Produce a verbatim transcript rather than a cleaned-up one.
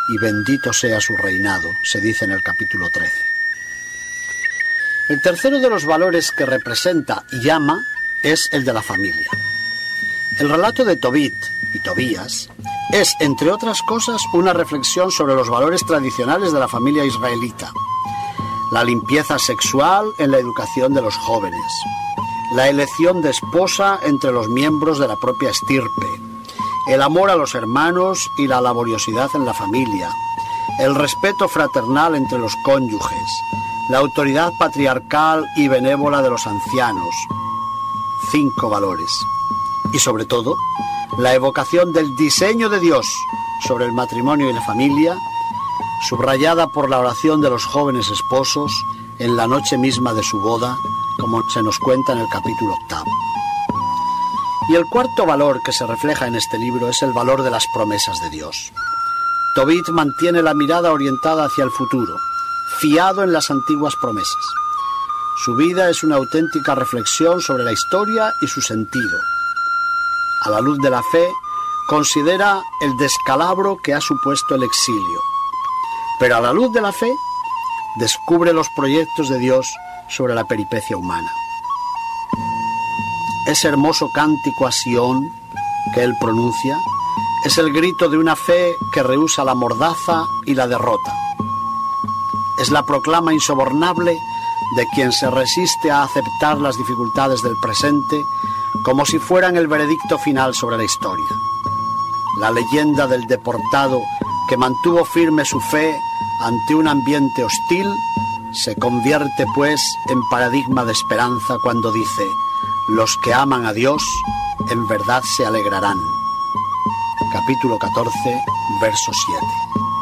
y bendito sea su reinado, se dice en el capítulo trece. El tercero de los valores que representa y llama es el de la familia. El relato de Tobit y Tobías es, entre otras cosas, una reflexión sobre los valores tradicionales de la familia israelita, la limpieza sexual en la educación de los jóvenes, la elección de esposa entre los miembros de la propia estirpe, el amor a los hermanos y la laboriosidad en la familia, el respeto fraternal entre los cónyuges, la autoridad patriarcal y benévola de los ancianos. Cinco valores. Y sobre todo, la evocación del diseño de Dios sobre el matrimonio y la familia, subrayada por la oración de los jóvenes esposos en la noche misma de su boda, como se nos cuenta en el capítulo octavo. Y el cuarto valor que se refleja en este libro es el valor de las promesas de Dios. Tobit mantiene la mirada orientada hacia el futuro, fiado en las antiguas promesas. Su vida es una auténtica reflexión sobre la historia y su sentido. A la luz de la fe, considera el descalabro que ha supuesto el exilio. Pero a la luz de la fe, descubre los proyectos de Dios sobre la peripecia humana. Ese hermoso cántico a Sión que él pronuncia es el grito de una fe que rehúsa la mordaza y la derrota. Es la proclama insobornable de quien se resiste a aceptar las dificultades del presente como si fueran el veredicto final sobre la historia. La leyenda del deportado que mantuvo firme su fe ante un ambiente hostil se convierte pues en paradigma de esperanza cuando dice: los que aman a Dios en verdad se alegrarán. Capítulo catorce, verso siete.